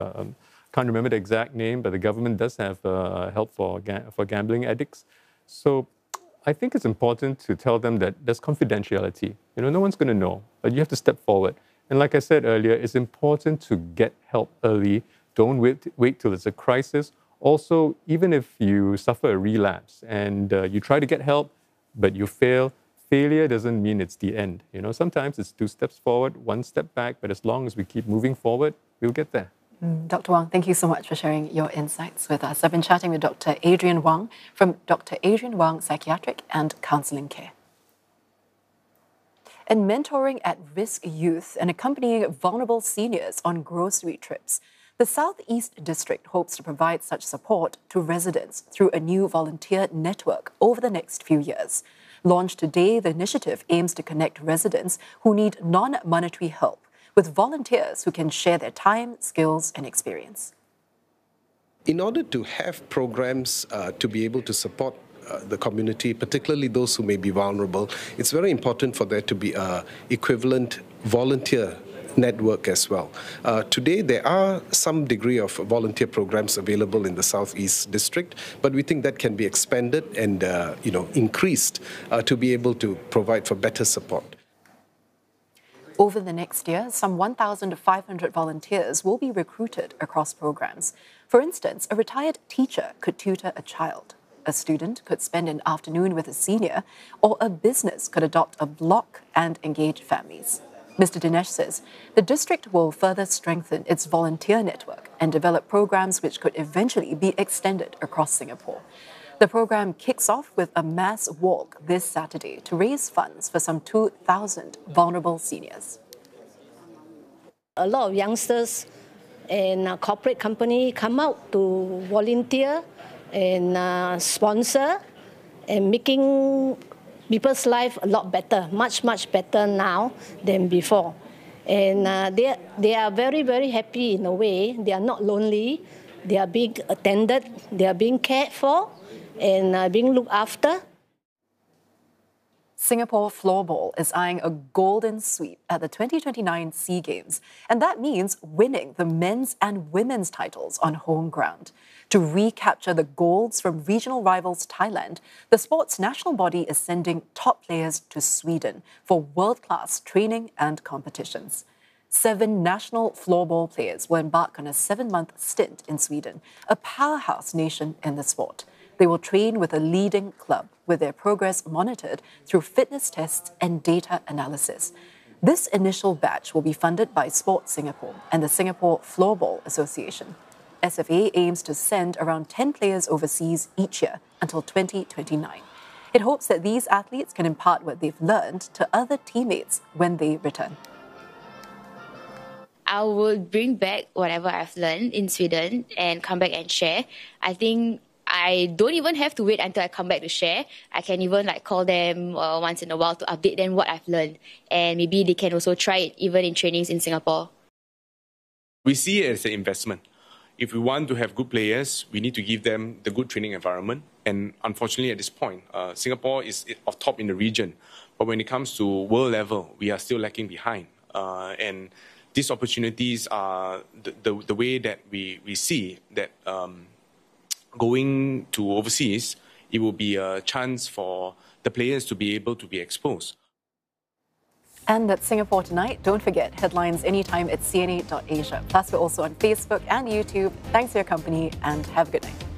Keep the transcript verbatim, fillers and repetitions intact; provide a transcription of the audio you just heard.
um, can't remember the exact name, but the government does have uh, help for, ga for gambling addicts. So I think it's important to tell them that there's confidentiality. You know, no one's going to know, but you have to step forward. And like I said earlier, it's important to get help early. Don't wait, wait till it's a crisis. Also, even if you suffer a relapse and uh, you try to get help, but you fail, failure doesn't mean it's the end. You know, sometimes it's two steps forward, one step back, but as long as we keep moving forward, we'll get there. Mm, Doctor Wong, thank you so much for sharing your insights with us. I've been chatting with Doctor Adrian Wong from Doctor Adrian Wong Psychiatric and Counselling Care. And mentoring at-risk youth and accompanying vulnerable seniors on grocery trips, the South East District hopes to provide such support to residents through a new volunteer network over the next few years. Launched today, the initiative aims to connect residents who need non-monetary help with volunteers who can share their time, skills, and experience. In order to have programs uh, to be able to support uh, the community, particularly those who may be vulnerable, it's very important for there to be an equivalent volunteer network as well. Uh, today, there are some degree of volunteer programs available in the Southeast District, but we think that can be expanded and uh, you know, increased uh, to be able to provide for better support. Over the next year, some one thousand five hundred volunteers will be recruited across programs. For instance, a retired teacher could tutor a child, a student could spend an afternoon with a senior, or a business could adopt a block and engage families. Mister Dinesh says the district will further strengthen its volunteer network and develop programs which could eventually be extended across Singapore. The program kicks off with a mass walk this Saturday to raise funds for some two thousand vulnerable seniors. A lot of youngsters and uh, corporate company come out to volunteer and uh, sponsor and making people's life a lot better, much, much better now than before. And uh, they, they are very, very happy in a way. They are not lonely. They are being attended. They are being cared for and uh, being looked after. Singapore floorball is eyeing a golden sweep at the twenty twenty-nine SEA Games, and that means winning the men's and women's titles on home ground. To recapture the golds from regional rivals Thailand, the sport's national body is sending top players to Sweden for world-class training and competitions. Seven national floorball players will embark on a seven-month stint in Sweden, a powerhouse nation in the sport. They will train with a leading club, with their progress monitored through fitness tests and data analysis. This initial batch will be funded by Sport Singapore and the Singapore Floorball Association. S F A aims to send around ten players overseas each year until twenty twenty-nine. It hopes that these athletes can impart what they've learned to other teammates when they return. I would bring back whatever I've learned in Sweden and come back and share. I think I don't even have to wait until I come back to share. I can even like call them uh, once in a while to update them what I've learned. And maybe they can also try it even in trainings in Singapore. We see it as an investment. If we want to have good players, we need to give them the good training environment. And unfortunately at this point, uh, Singapore is off top in the region. But when it comes to world level, we are still lacking behind. Uh, and these opportunities are the, the, the way that we, we see that um, going to overseas, it will be a chance for the players to be able to be exposed. And that's Singapore Tonight. Don't forget, headlines anytime at C N A dot asia. Plus, we're also on Facebook and YouTube. Thanks for your company and have a good night.